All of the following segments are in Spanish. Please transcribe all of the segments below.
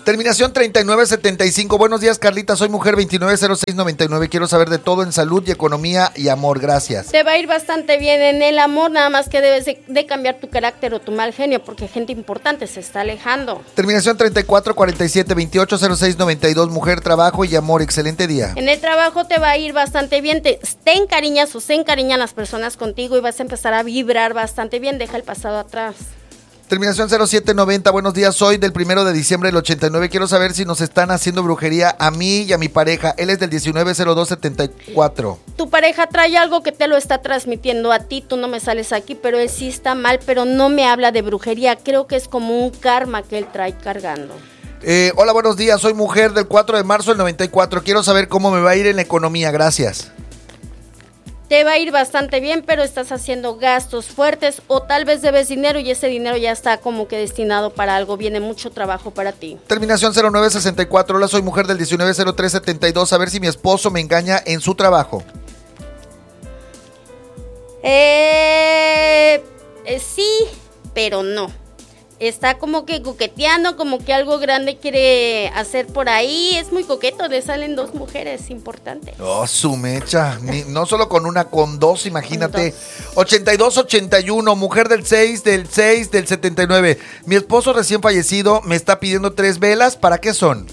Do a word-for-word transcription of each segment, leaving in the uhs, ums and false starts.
Terminación treinta y nueve setenta y cinco. Buenos días, Carlita. Soy mujer veintinueve cero seis noventa y nueve. Quiero saber de todo en salud y economía y amor. Gracias. Te va a ir bastante bien en el amor, nada más que debes de, de cambiar tu carácter o tu mal genio, porque gente importante se está alejando. Terminación treinta y cuatro cuarenta y siete veintiocho cero seis noventa y dos. Mujer, trabajo y amor. Excelente día. En el trabajo te va a ir bastante bien. Te, te encariñas o se encariñan las personas contigo y vas a empezar a vibrar bastante bien. Deja el pasado atrás. Terminación cero siete noventa. Buenos días, soy del primero de diciembre del ochenta y nueve. Quiero saber si nos están haciendo brujería a mí y a mi pareja. Él es del diecinueve cero dos setenta y cuatro. Tu pareja trae algo que te lo está transmitiendo a ti. Tú no me sales aquí, pero él sí está mal, pero no me habla de brujería. Creo que es como un karma que él trae cargando. Eh, hola, buenos días. Soy mujer del cuatro de marzo del noventa y cuatro. Quiero saber cómo me va a ir en la economía. Gracias. Te va a ir bastante bien, pero estás haciendo gastos fuertes o tal vez debes dinero y ese dinero ya está como que destinado para algo. Viene mucho trabajo para ti. Terminación cero nueve sesenta y cuatro. Hola, soy mujer del diecinueve cero tres setenta y dos. A ver si mi esposo me engaña en su trabajo. Eh, eh, sí, pero no. Está como que coqueteando, como que algo grande quiere hacer por ahí. Es muy coqueto, le salen dos mujeres importantes. Oh, su mecha. Ni, no solo con una, con dos, imagínate. Dos. ochenta y dos ochenta y uno, mujer del seis, del seis, del setenta y nueve. Mi esposo recién fallecido me está pidiendo tres velas. ¿Para qué son?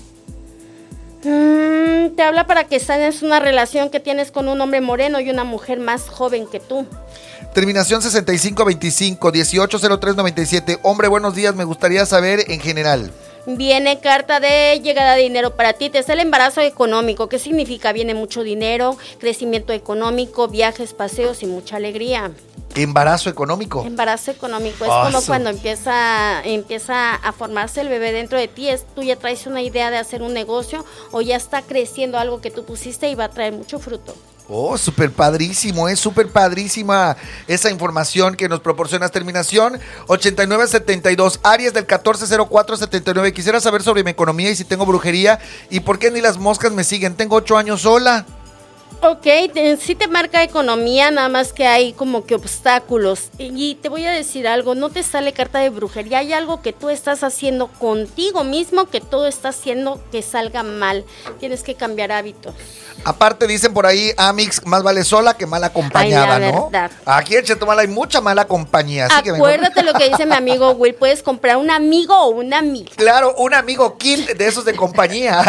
Mm, te habla para que sanes una relación que tienes con un hombre moreno y una mujer más joven que tú. Terminación sesenta y cinco veinticinco, dieciocho cero tres noventa y siete. Hombre, buenos días, me gustaría saber en general. Viene carta de llegada de dinero para ti. Te está el embarazo económico. ¿Qué significa? Viene mucho dinero, crecimiento económico, viajes, paseos y mucha alegría. Embarazo económico. Embarazo económico. Es Oh, como su... cuando empieza, empieza a formarse el bebé dentro de ti. Es, tú ya traes una idea de hacer un negocio o ya está creciendo algo que tú pusiste y va a traer mucho fruto. Oh, súper padrísimo, es súper padrísima esa información que nos proporcionas. Terminación ochenta y nueve setenta y dos, Aries del catorce cero cuatro setenta y nueve. Quisiera saber sobre mi economía y si tengo brujería y por qué ni las moscas me siguen. Tengo ocho años sola. Ok, te, sí te marca economía, nada más que hay como que obstáculos. Y te voy a decir algo, no te sale carta de brujería, hay algo que tú estás haciendo contigo mismo que todo está haciendo que salga mal. Tienes que cambiar hábitos. Aparte dicen por ahí, Amix, más vale sola que mal acompañada, Ay, la ¿no? verdad. Aquí en Chetumal hay mucha mala compañía. Así Acuérdate que mejor... lo que dice mi amigo Will, puedes comprar un amigo o una amiga. Claro, un amigo kit de esos de compañía.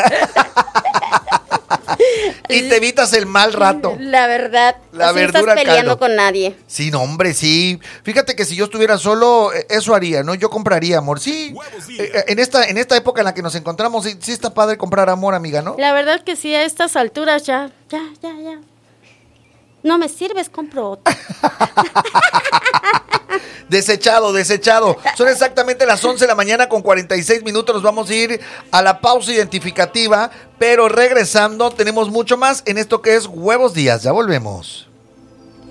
Y te evitas el mal rato. La verdad, La así verdura estás al peleando caldo. con nadie. Sí, no, hombre, sí. Fíjate que si yo estuviera solo, eso haría, ¿no? Yo compraría amor. Sí, eh, en esta, en esta época en la que nos encontramos, sí, sí está padre comprar amor, amiga, ¿no? La verdad que sí, a estas alturas ya, ya, ya, ya. No me sirves, compro otro. Desechado, desechado. Son exactamente las once de la mañana con cuarenta y seis minutos. Nos vamos a ir a la pausa identificativa, pero regresando tenemos mucho más en esto que es Huevos Días. Ya volvemos.